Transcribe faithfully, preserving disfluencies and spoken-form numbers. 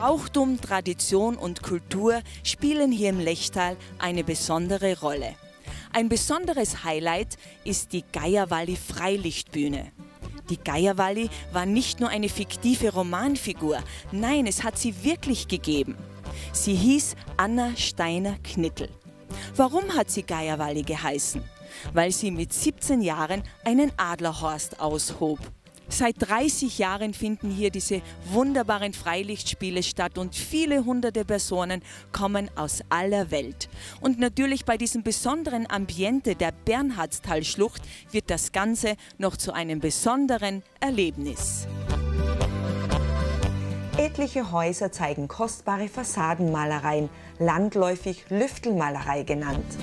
Brauchtum, Tradition und Kultur spielen hier im Lechtal eine besondere Rolle. Ein besonderes Highlight ist die Geierwalli Freilichtbühne. Die Geierwalli war nicht nur eine fiktive Romanfigur, nein, es hat sie wirklich gegeben. Sie hieß Anna Steiner-Knittel. Warum hat sie Geierwalli geheißen? Weil sie mit siebzehn Jahren einen Adlerhorst aushob. Seit dreißig Jahren finden hier diese wunderbaren Freilichtspiele statt und viele hunderte Personen kommen aus aller Welt. Und natürlich bei diesem besonderen Ambiente der Bernhardstalschlucht wird das Ganze noch zu einem besonderen Erlebnis. Etliche Häuser zeigen kostbare Fassadenmalereien, landläufig Lüftelmalerei genannt.